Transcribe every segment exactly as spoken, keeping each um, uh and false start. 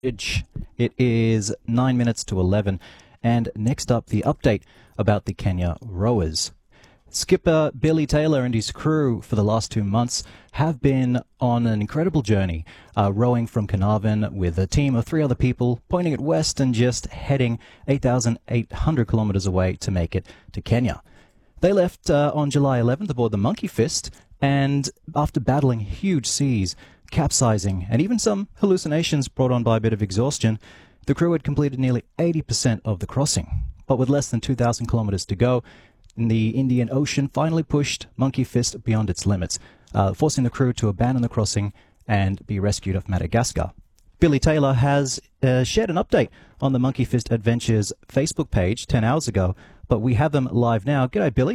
It is nine minutes to eleven, and next up, the update about the Kenya rowers. Skipper Billy Taylor and his crew for the last two months have been on an incredible journey, uh, rowing from Carnarvon with a team of three other people, pointing it west and just heading eight thousand eight hundred kilometers away to make it to Kenya. They left uh, on July eleventh aboard the Monkey Fist, and after battling huge seas, capsizing, and even some hallucinations brought on by a bit of exhaustion, the crew had completed nearly eighty percent of the crossing. But with less than two thousand kilometers to go, the Indian Ocean finally pushed Monkey Fist beyond its limits, uh, forcing the crew to abandon the crossing and be rescued off Madagascar. Billy Taylor has uh, shared an update on the Monkey Fist Adventures Facebook page ten hours ago, but we have them live now. G'day, Billy.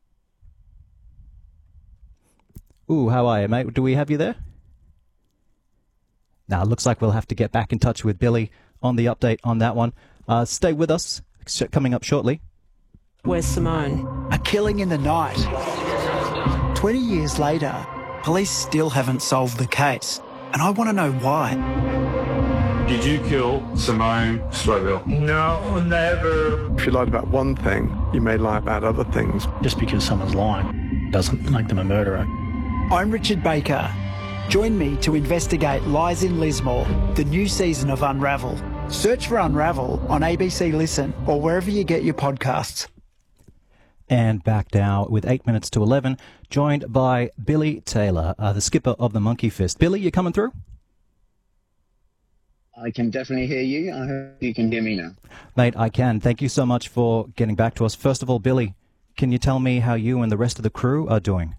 Ooh, how are you, mate? Do we have you there? Now, it looks like we'll have to get back in touch with Billy on the update on that one. Uh, stay with us. Coming up shortly. Where's Simone? A killing in the night. Twenty years later, police still haven't solved the case, and I want to know why. Did you kill Simone Slowell? No, never. If you lied about one thing, you may lie about other things. Just because someone's lying doesn't make them a murderer. I'm Richard Baker. Join me to investigate Lies in Lismore, the new season of Unravel. Search for Unravel on A B C Listen or wherever you get your podcasts. And back now with eight minutes to eleven, joined by Billy Taylor, uh, the skipper of the Monkey Fist. Billy, you coming through? I can definitely hear you. I hope you can hear me now. Mate, I can. Thank you so much for getting back to us. First of all, Billy, can you tell me how you and the rest of the crew are doing?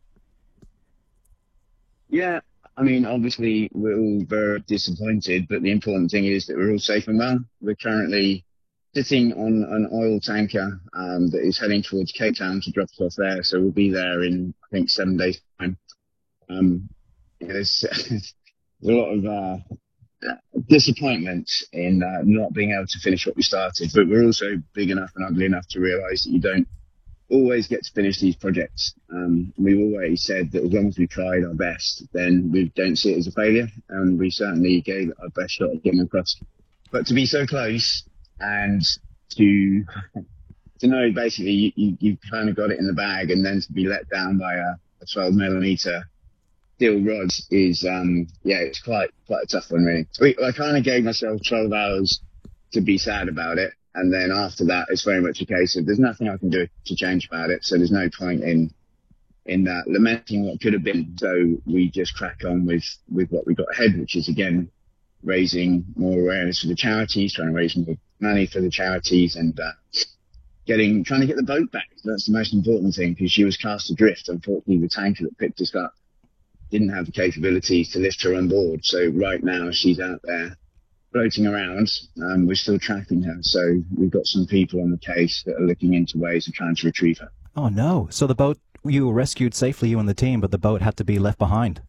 Yeah, I mean, obviously, we're all very disappointed, but the important thing is that we're all safe and well. We're currently sitting on an oil tanker um, that is heading towards Cape Town to drop us off there, so we'll be there in, I think, seven days' time. Um, there's, there's a lot of uh, disappointment in uh, not being able to finish what we started, but we're also big enough and ugly enough to realise that you don't always get to finish these projects. Um, we've always said that as long as we tried our best, then we don't see it as a failure, and we certainly gave it our best shot at getting across. But to be so close and to to know basically you, you, you've kind of got it in the bag, and then to be let down by a, a twelve millimeter steel rod is, um, yeah, it's quite quite a tough one, really. We, I kind of gave myself twelve hours to be sad about it. And then after that, it's very much a case of there's nothing I can do to change about it. So there's no point in in that lamenting what could have been. So we just crack on with, with what we got ahead, which is, again, raising more awareness for the charities, trying to raise more money for the charities, and uh, getting trying to get the boat back. That's the most important thing, because she was cast adrift. Unfortunately, the tanker that picked us up didn't have the capabilities to lift her on board. So right now she's out there floating around. Um, we're still tracking her, so we've got some people on the case that are looking into ways of trying to retrieve her. Oh no! So the boat, you were rescued safely, you and the team, but the boat had to be left behind.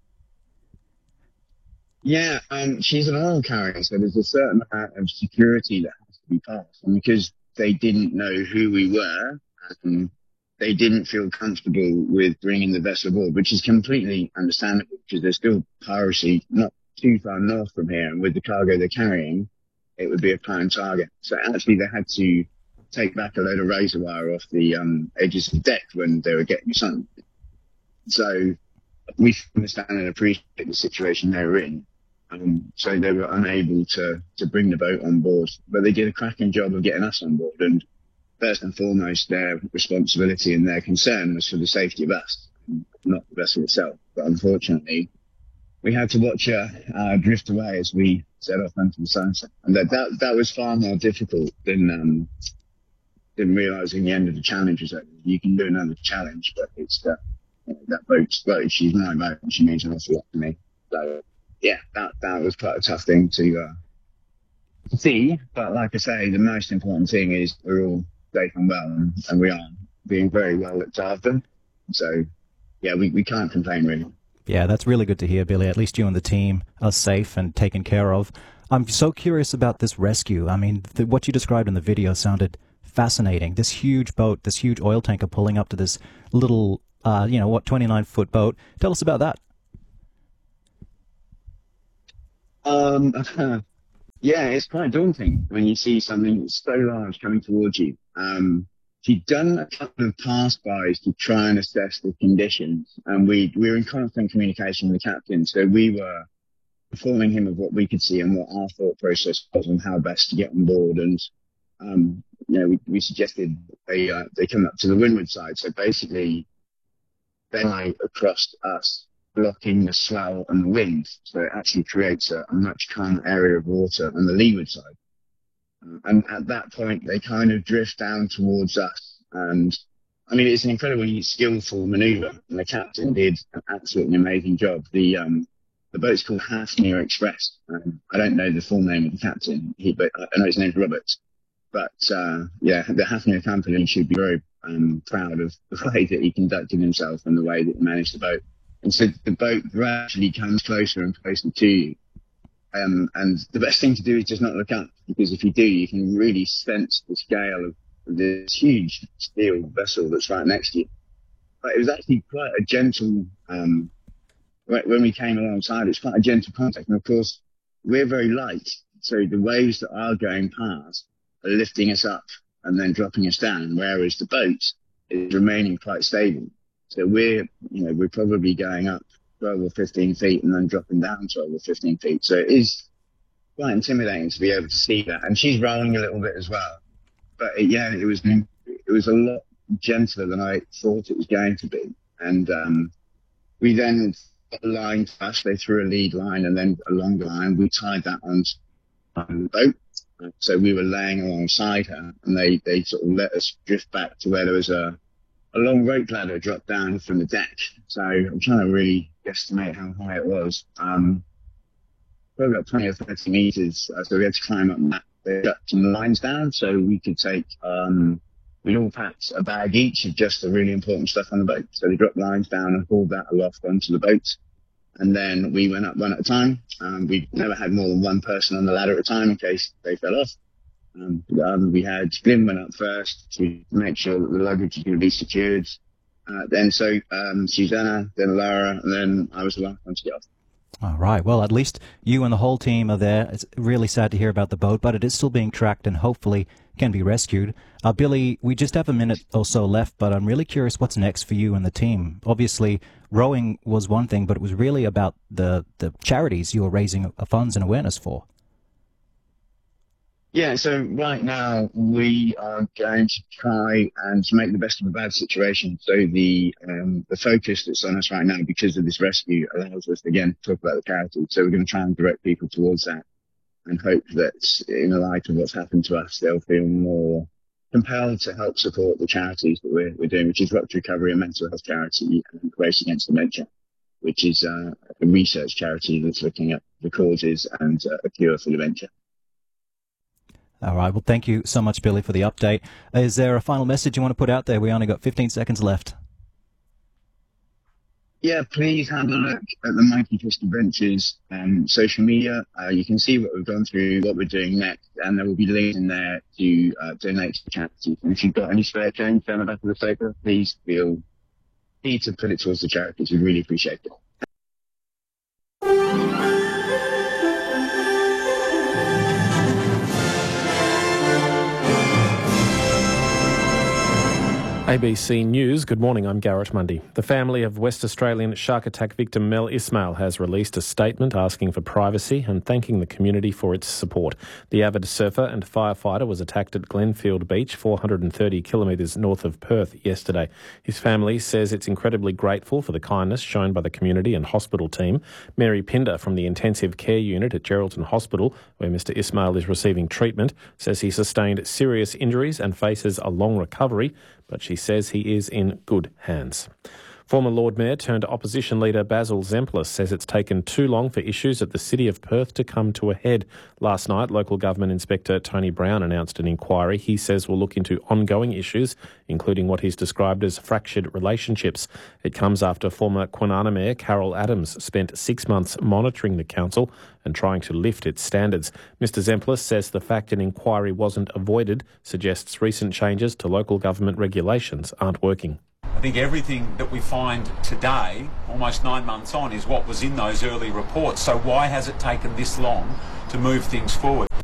Yeah, um, she's an oil carrier, so there's a certain amount of security that has to be passed. And because they didn't know who we were, um, they didn't feel comfortable with bringing the vessel aboard, which is completely understandable, because there's still piracy not too far north from here, and with the cargo they're carrying, it would be a prime target. So actually they had to take back a load of razor wire off the um, edges of the deck when they were getting sunk. So we understand and appreciate the situation they were in. Um, so they were unable to, to bring the boat on board, but they did a cracking job of getting us on board. And first and foremost, their responsibility and their concern was for the safety of us, not the vessel itself. But unfortunately, we had to watch her uh, drift away as we set off into the sunset. And that, that, that was far more difficult than, um, than realising the end of the challenge was over. You can do another challenge, but it's that, you know, that boat's boat. She's my boat, and she means an awful lot to me. So, yeah, that, that was quite a tough thing to, uh, to see. But like I say, the most important thing is we're all safe and well, and, and we are being very well looked after. So, yeah, we, we can't complain, really. Yeah, that's really good to hear, Billy. At least you and the team are safe and taken care of. I'm so curious about this rescue. I mean, the, what you described in the video sounded fascinating. This huge boat, this huge oil tanker pulling up to this little, uh, you know, what, twenty-nine foot boat. Tell us about that. Um, Yeah, it's quite daunting when you see something so large coming towards you. Um, she'd done a couple of pass-bys to try and assess the conditions, and we, we were in constant communication with the captain, so we were informing him of what we could see and what our thought process was and how best to get on board. And, um, you know, we, we suggested they, uh, they come up to the windward side, so basically they lie across us, blocking the swell and the wind, so it actually creates a, a much calmer area of water on the leeward side. Uh, and at that point, they kind of drift down towards us. And I mean, it's an incredibly skillful manoeuvre, and the captain did an absolutely amazing job. The um, the boat's called Hafnia Express. Um, I don't know the full name of the captain, he, but I know his name's Robert. But uh, yeah, the Hafnia company should be very um, proud of the way that he conducted himself and the way that he managed the boat. And so the boat gradually comes closer and closer to you. Um, and the best thing to do is just not look up, because if you do, you can really sense the scale of this huge steel vessel that's right next to you. But it was actually quite a gentle, um, when we came alongside, it's quite a gentle contact. And of course, we're very light. So the waves that are going past are lifting us up and then dropping us down, whereas the boat is remaining quite stable. So we're, you know, we're probably going up twelve or fifteen feet and then dropping down twelve or fifteen feet. So it is quite intimidating to be able to see that. And she's rolling a little bit as well. But it, yeah, it was, it was a lot gentler than I thought it was going to be. And um, we then got a line to us. They threw a lead line and then a longer line. We tied that onto the boat. So we were laying alongside her, and they, they sort of let us drift back to where there was a a long rope ladder dropped down from the deck. So I'm trying to really guesstimate how high it was. Um, probably about twenty or thirty meters. Uh, so we had to climb up that. They got some lines down so we could take, um, we'd all packed a bag each of just the really important stuff on the boat. So they dropped lines down and hauled that aloft onto the boat. And then we went up one at a time. Um, we never had more than one person on the ladder at a time in case they fell off. Um, um, we had Glyn went up first to make sure that the luggage was going to be secured. Uh, then so um, Susanna, then Laura, and then I was the last one to get off. All right. Well, at least you and the whole team are there. It's really sad to hear about the boat, but it is still being tracked and hopefully can be rescued. Uh, Billy, we just have a minute or so left, but I'm really curious what's next for you and the team. Obviously, rowing was one thing, but it was really about the, the charities you were raising funds and awareness for. Yeah, so right now we are going to try and make the best of a bad situation. So the um, the focus that's on us right now because of this rescue allows us, again, to talk about the charity. So we're going to try and direct people towards that and hope that in the light of what's happened to us, they'll feel more compelled to help support the charities that we're, we're doing, which is Rupture Recovery, a mental health charity, and Race Against Dementia, which is uh, a research charity that's looking at the causes and uh, a cure for dementia. All right. Well, thank you so much, Billy, for the update. Is there a final message you want to put out there? We only got fifteen seconds left. Yeah, please have a look at the Mikey Fisk Adventures um, social media. Uh, you can see what we've gone through, what we're doing next, and there will be links in there to uh, donate to the charity. And if you've got any spare change down the back of the sofa, please feel free to put it towards the charities. We really appreciate it. A B C News, good morning, I'm Garrett Mundy. The family of West Australian shark attack victim Mel Ismail has released a statement asking for privacy and thanking the community for its support. The avid surfer and firefighter was attacked at Glenfield Beach, four hundred thirty kilometres north of Perth, yesterday. His family says it's incredibly grateful for the kindness shown by the community and hospital team. Mary Pinder from the intensive care unit at Geraldton Hospital, where Mister Ismail is receiving treatment, says he sustained serious injuries and faces a long recovery, but she says he is in good hands. Former Lord Mayor turned opposition leader Basil Zemplis says it's taken too long for issues at the City of Perth to come to a head. Last night, local government inspector Tony Brown announced an inquiry he says will look into ongoing issues, including what he's described as fractured relationships. It comes after former Kwinana Mayor Carol Adams spent six months monitoring the council and trying to lift its standards. Mister Zemplis says the fact an inquiry wasn't avoided suggests recent changes to local government regulations aren't working. I think everything that we find today, almost nine months on, is what was in those early reports. So why has it taken this long to move things forward?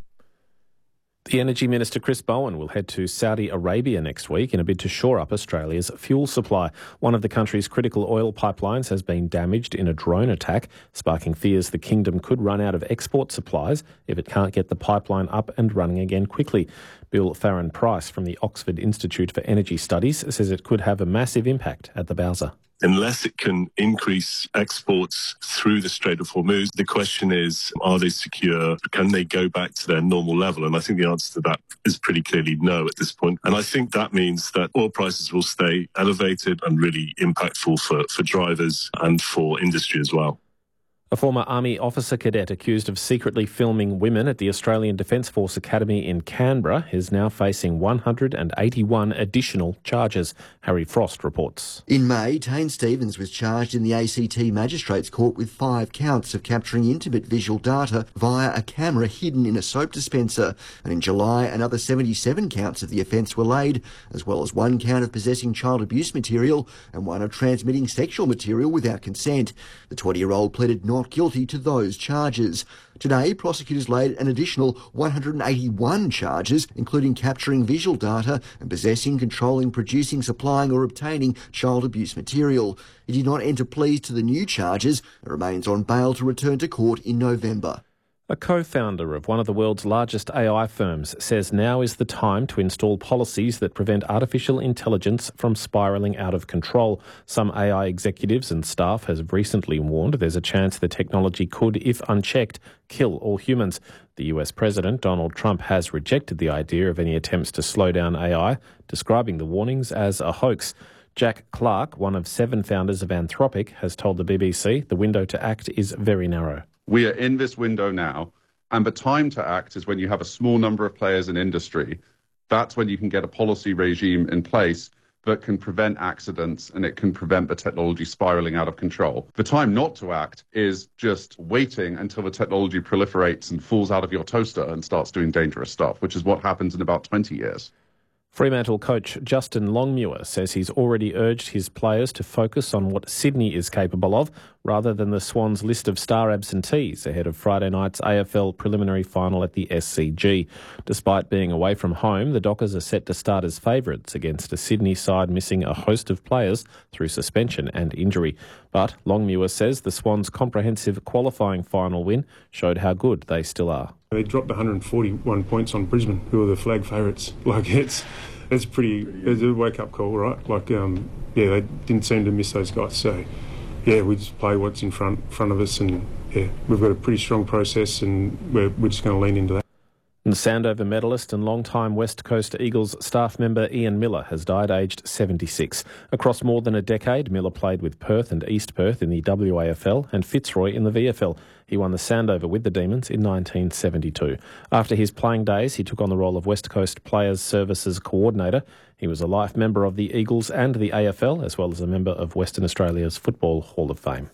The Energy Minister Chris Bowen will head to Saudi Arabia next week in a bid to shore up Australia's fuel supply. One of the country's critical oil pipelines has been damaged in a drone attack, sparking fears the kingdom could run out of export supplies if it can't get the pipeline up and running again quickly. Bill Farron-Price from the Oxford Institute for Energy Studies says it could have a massive impact at the Bowser. Unless it can increase exports through the Strait of Hormuz, the question is, are they secure? Can they go back to their normal level? And I think the answer to that is pretty clearly no at this point. And I think that means that oil prices will stay elevated and really impactful for, for drivers and for industry as well. A former Army officer cadet accused of secretly filming women at the Australian Defence Force Academy in Canberra is now facing one hundred eighty-one additional charges. Harry Frost reports. In May, Tane Stevens was charged in the A C T Magistrates Court with five counts of capturing intimate visual data via a camera hidden in a soap dispenser. And in July, another seventy-seven counts of the offence were laid, as well as one count of possessing child abuse material and one of transmitting sexual material without consent. The twenty-year-old pleaded not guilty to those charges. Today, prosecutors laid an additional one hundred eighty-one charges, including capturing visual data and possessing, controlling, producing, supplying or obtaining child abuse material. He did not enter pleas to the new charges and remains on bail to return to court in November. A co-founder of one of the world's largest A I firms says now is the time to install policies that prevent artificial intelligence from spiralling out of control. Some A I executives and staff have recently warned there's a chance the technology could, if unchecked, kill all humans. The U S President, Donald Trump, has rejected the idea of any attempts to slow down A I, describing the warnings as a hoax. Jack Clark, one of seven founders of Anthropic, has told the B B C the window to act is very narrow. We are in this window now, and the time to act is when you have a small number of players in industry. That's when you can get a policy regime in place that can prevent accidents and it can prevent the technology spiraling out of control. The time not to act is just waiting until the technology proliferates and falls out of your toaster and starts doing dangerous stuff, which is what happens in about twenty years. Fremantle coach Justin Longmuir says he's already urged his players to focus on what Sydney is capable of rather than the Swans' list of star absentees ahead of Friday night's A F L preliminary final at the S C G. Despite being away from home, the Dockers are set to start as favourites against a Sydney side missing a host of players through suspension and injury. But Longmuir says the Swans' comprehensive qualifying final win showed how good they still are. They dropped one hundred forty-one points on Brisbane, who are the flag favourites. Like, it's it's pretty, it's a wake-up call, right? Like, um, yeah, they didn't seem to miss those guys. So, yeah, we just play what's in front front of us, and, yeah, we've got a pretty strong process, and we're, we're just going to lean into that. And the Sandover medalist and long-time West Coast Eagles staff member Ian Miller has died aged seventy-six. Across more than a decade, Miller played with Perth and East Perth in the W A F L and Fitzroy in the V F L. He won the Sandover with the Demons in nineteen seventy-two. After his playing days, he took on the role of West Coast Players Services Coordinator. He was a life member of the Eagles and the A F L, as well as a member of Western Australia's Football Hall of Fame.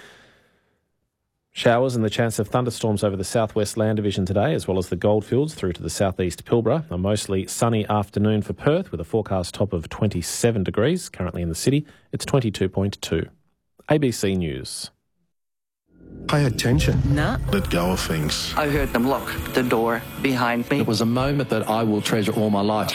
Showers and the chance of thunderstorms over the southwest land division today, as well as the Goldfields through to the southeast Pilbara. A mostly sunny afternoon for Perth with a forecast top of twenty-seven degrees. Currently in the city, it's twenty-two point two. A B C News. Pay attention. No. Let go of things. I heard them lock the door behind me. It was a moment that I will treasure all my life.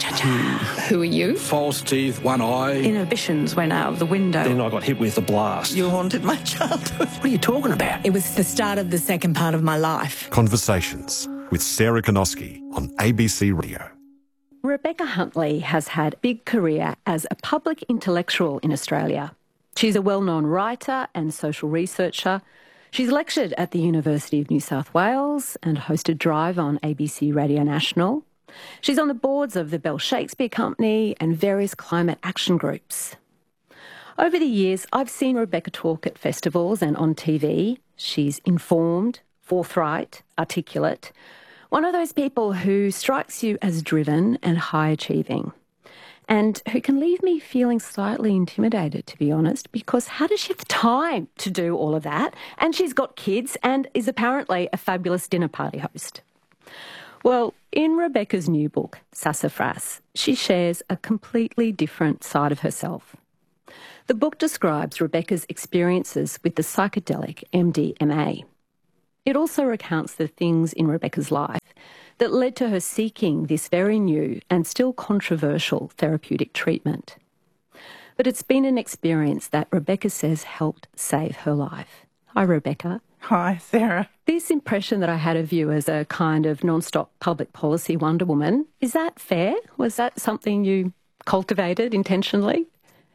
Who are you? False teeth, one eye. Inhibitions went out of the window. Then I got hit with a blast. You haunted my childhood. What are you talking about? It was the start of the second part of my life. Conversations with Sarah Konoski on A B C Radio. Rebecca Huntley has had a big career as a public intellectual in Australia. She's a well-known writer and social researcher. She's lectured at the University of New South Wales and hosted Drive on A B C Radio National. She's on the boards of the Bell Shakespeare Company and various climate action groups. Over the years, I've seen Rebecca talk at festivals and on T V. She's informed, forthright, articulate, one of those people who strikes you as driven and high-achieving, and who can leave me feeling slightly intimidated, to be honest, because how does she have the time to do all of that? And she's got kids and is apparently a fabulous dinner party host. Well, in Rebecca's new book, Sassafras, she shares a completely different side of herself. The book describes Rebecca's experiences with the psychedelic M D M A. It also recounts the things in Rebecca's life that led to her seeking this very new and still controversial therapeutic treatment. But it's been an experience that Rebecca says helped save her life. Hi, Rebecca. Hi, Sarah. This impression that I had of you as a kind of non-stop public policy Wonder Woman, is that fair? Was that something you cultivated intentionally?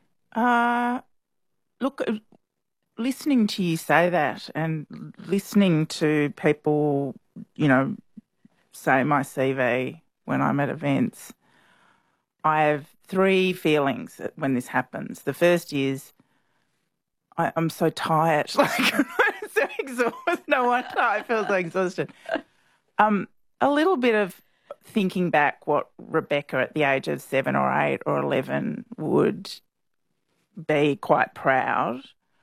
Uh, look, listening to you say that and listening to people, you know, say my C V when I'm at events, I have three feelings when this happens. The first is I, I'm so tired. Like, I'm so exhausted. No wonder I feel so exhausted. Um, a little bit of thinking back what Rebecca at the age of seven or eight or eleven would be quite proud,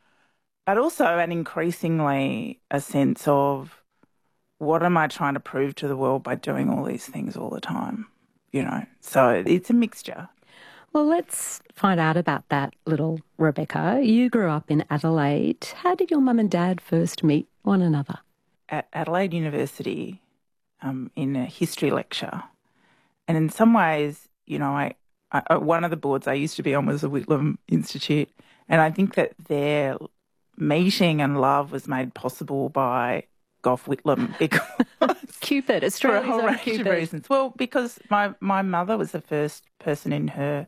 but also an increasingly a sense of what am I trying to prove to the world by doing all these things all the time, you know? So it's a mixture. Well, let's find out about that little Rebecca. You grew up in Adelaide. How did your mum and dad first meet one another? At Adelaide University, um, in a history lecture. And in some ways, you know, I, I one of the boards I used to be on was the Whitlam Institute. And I think that their meeting and love was made possible by Gough Whitlam because Cupid, Australia's for a whole own range Cupid. of reasons. Well, because my, my mother was the first person in her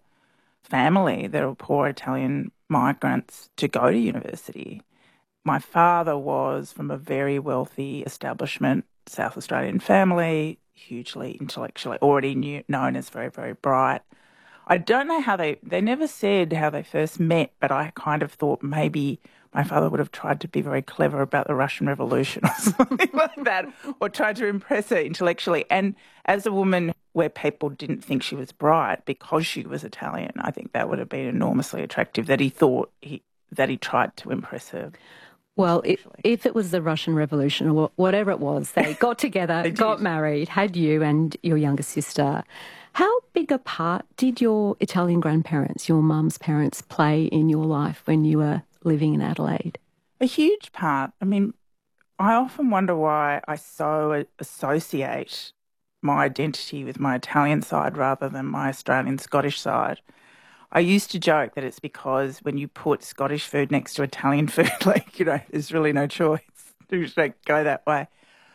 family that were poor Italian migrants to go to university. My father was from a very wealthy establishment, South Australian family, hugely intellectually, already knew, known as very, very bright. I don't know how they, they never said how they first met, but I kind of thought maybe my father would have tried to be very clever about the Russian Revolution or something like that, or tried to impress her intellectually. And as a woman where people didn't think she was bright because she was Italian, I think that would have been enormously attractive, that he thought he, that he tried to impress her. Well, if, if it was the Russian Revolution or whatever it was, they got together, They got did. married, had you and your younger sister. How big a part did your Italian grandparents, your mum's parents, play in your life when you were living in Adelaide? A huge part. I mean, I often wonder why I so associate my identity with my Italian side rather than my Australian Scottish side. I used to joke that it's because when you put Scottish food next to Italian food, like, you know, there's really no choice to like, go that way.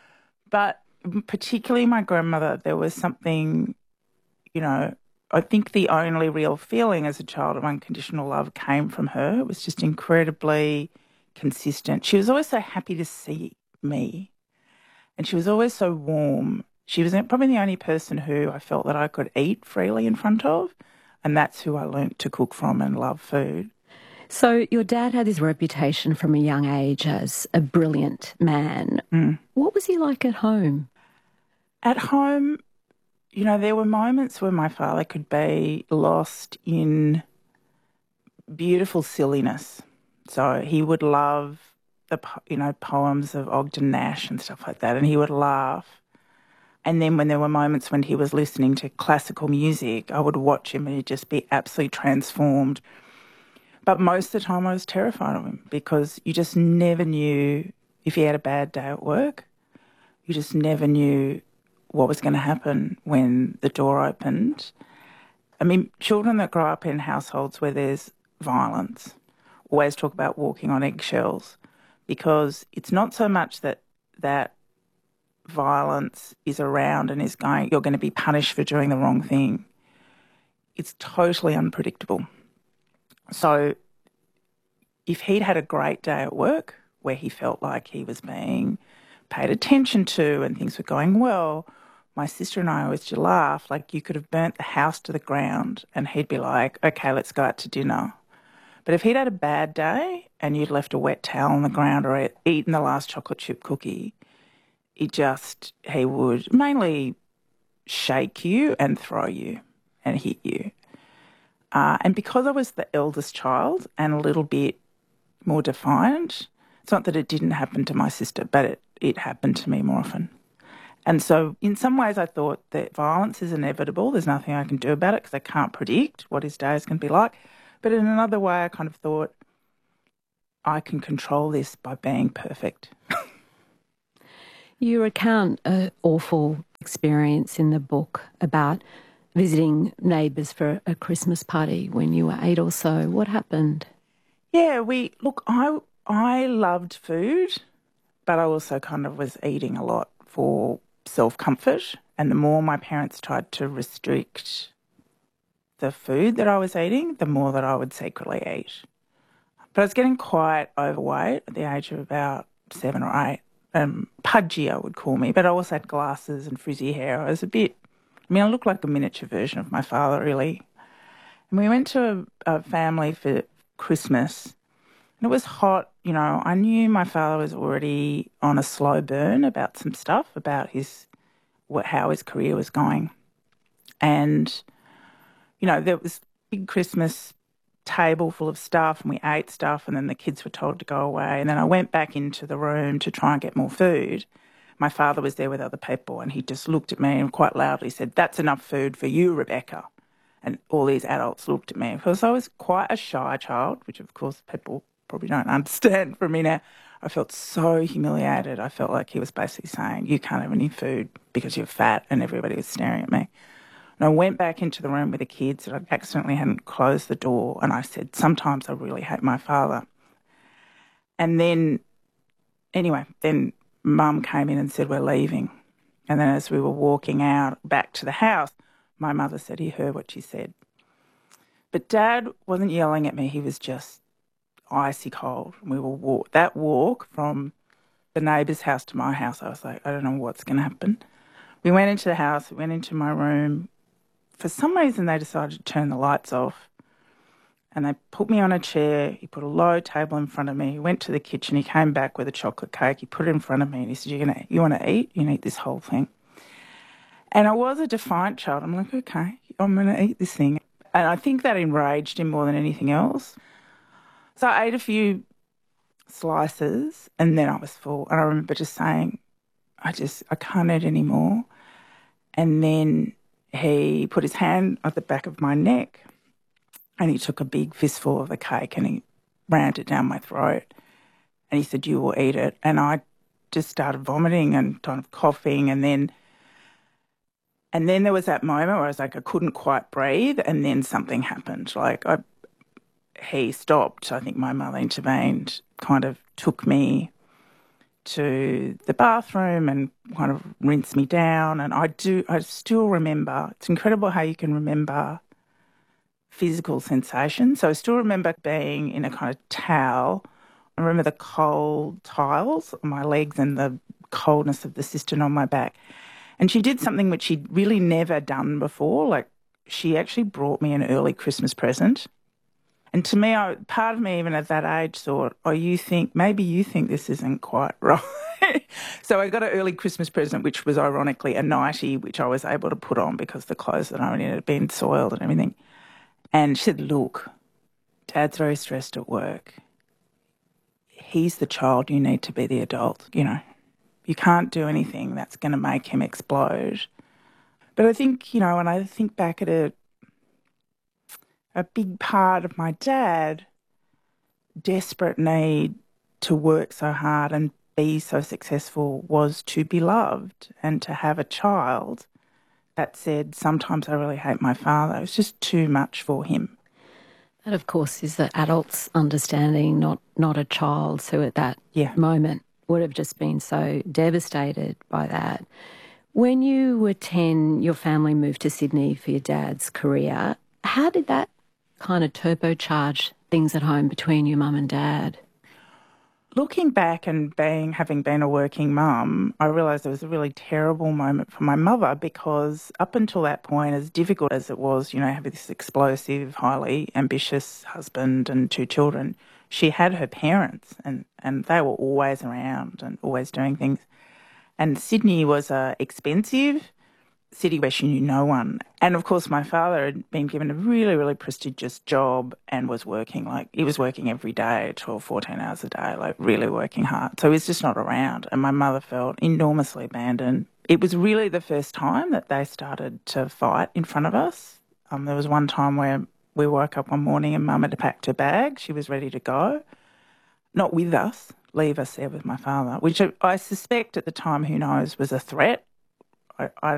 But particularly my grandmother, there was something, you know, I think the only real feeling as a child of unconditional love came from her. It was just incredibly consistent. She was always so happy to see me, and she was always so warm. She was probably the only person who I felt that I could eat freely in front of, and that's who I learnt to cook from and love food. So your dad had this reputation from a young age as a brilliant man. Mm. What was he like at home? At home, you know, there were moments where my father could be lost in beautiful silliness. So he would love the, you know, poems of Ogden Nash and stuff like that, and he would laugh. And then when there were moments when he was listening to classical music, I would watch him and he'd just be absolutely transformed. But most of the time I was terrified of him because you just never knew if he had a bad day at work. You just never knew what was going to happen when the door opened. I mean, children that grow up in households where there's violence always talk about walking on eggshells because it's not so much that that violence is around and is going, you're going to be punished for doing the wrong thing. It's totally unpredictable. So if he'd had a great day at work where he felt like he was being paid attention to and things were going well, my sister and I always used to laugh, like you could have burnt the house to the ground and he'd be like, okay, let's go out to dinner. But if he'd had a bad day and you'd left a wet towel on the ground or eaten the last chocolate chip cookie, he just, he would mainly shake you and throw you and hit you. Uh, and because I was the eldest child and a little bit more defiant, it's not that it didn't happen to my sister, but it, it happened to me more often. And so in some ways I thought that violence is inevitable. There's nothing I can do about it because I can't predict what his day is going to be like. But in another way I kind of thought I can control this by being perfect. You recount an awful experience in the book about visiting neighbours for a Christmas party when you were eight or so. What happened? Yeah, we look. I I loved food, but I also kind of was eating a lot for self-comfort. And the more my parents tried to restrict the food that I was eating, the more that I would secretly eat. But I was getting quite overweight at the age of about seven or eight. Um, pudgy, I would call me, but I also had glasses and frizzy hair. I was a bit, I mean, I looked like a miniature version of my father, really. And we went to a, a family for Christmas, and it was hot. You know, I knew my father was already on a slow burn about some stuff, about his, what, how his career was going. And, you know, there was a big Christmas table full of stuff, and we ate stuff, and then the kids were told to go away. And then I went back into the room to try and get more food. My father was there with other people, and he just looked at me and quite loudly said, "That's enough food for you, Rebecca." And all these adults looked at me because I was quite a shy child, which of course people probably don't understand from me now. I felt so humiliated. I felt like he was basically saying, "You can't have any food because you're fat," and everybody was staring at me. And I went back into the room with the kids, and I accidentally hadn't closed the door, and I said, "Sometimes I really hate my father." And then, anyway, then Mum came in and said, "We're leaving." And then as we were walking out back to the house, my mother said he heard what she said. But Dad wasn't yelling at me, he was just icy cold. We were walk that walk from the neighbour's house to my house, I was like, I don't know what's going to happen. We went into the house, we went into my room. For some reason, they decided to turn the lights off, and they put me on a chair. He put a low table in front of me. He went to the kitchen. He came back with a chocolate cake. He put it in front of me, and he said, "You're gonna, you want to eat? You can eat this whole thing." And I was a defiant child. I'm like, okay, I'm going to eat this thing. And I think that enraged him more than anything else. So I ate a few slices, and then I was full. And I remember just saying, I just, I can't eat anymore. And then he put his hand at the back of my neck, and he took a big fistful of the cake and he rammed it down my throat. And he said, "You will eat it." And I just started vomiting and kind of coughing. And then and then there was that moment where I was like, I couldn't quite breathe. And then something happened. Like I, he stopped. I think my mother intervened, kind of took me to the bathroom and kind of rinsed me down. And I do, I still remember, it's incredible how you can remember physical sensations. So I still remember being in a kind of towel. I remember the cold tiles on my legs and the coldness of the cistern on my back. And she did something which she'd really never done before. Like, she actually brought me an early Christmas present. And to me, I, part of me even at that age thought, oh, you think, maybe you think this isn't quite right. So I got an early Christmas present, which was ironically a nightie, which I was able to put on because the clothes that I was in had been soiled and everything. And she said, "Look, Dad's very stressed at work. He's the child, you need to be the adult, you know. You can't do anything that's going to make him explode." But I think, you know, when I think back at it, a big part of my dad, desperate need to work so hard and be so successful was to be loved and to have a child that said, "Sometimes I really hate my father." It was just too much for him. That, of course, is the adult's understanding, not not a child's who at that yeah. moment would have just been so devastated by that. When you were ten, your family moved to Sydney for your dad's career. How did that kind of turbocharge things at home between your mum and dad? Looking back and being having been a working mum, I realised it was a really terrible moment for my mother because up until that point, as difficult as it was, you know, having this explosive, highly ambitious husband and two children, she had her parents and, and they were always around and always doing things. And Sydney was a expensive city where she knew no one. And, of course, my father had been given a really, really prestigious job and was working, like, he was working every day, twelve, fourteen hours a day, like, really working hard. So he was just not around. And my mother felt enormously abandoned. It was really the first time that they started to fight in front of us. Um, there was one time where we woke up one morning and Mum had packed her bag. She was ready to go. Not with us, leave us there with my father, which I suspect at the time, who knows, was a threat. I, I